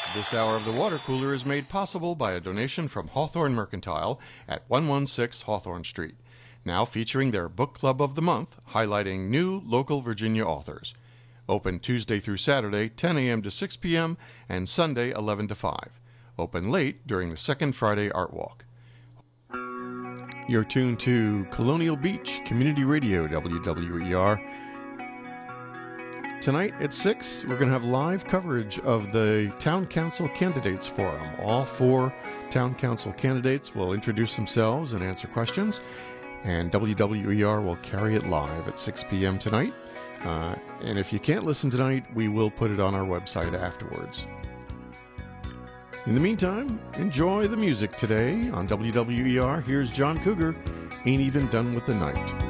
This hour of the Water Cooler is made possible by a donation from Hawthorne Mercantile at 116 Hawthorne Street. Now featuring their Book Club of the Month, highlighting new local Virginia authors. Open Tuesday through Saturday, 10 a.m. to 6 p.m., and Sunday, 11 to 5. Open late during the second Friday Art Walk. You're tuned to Colonial Beach Community Radio, WWER. Tonight at 6, we're going to have live coverage of the Town Council Candidates Forum. All 4 Town Council candidates will introduce themselves and answer questions, and WWER will carry it live at 6 p.m. tonight. And if you can't listen tonight, we will put it on our website afterwards. In the meantime, enjoy the music today on WWER. Here's John Cougar, Ain't Even Done With the Night.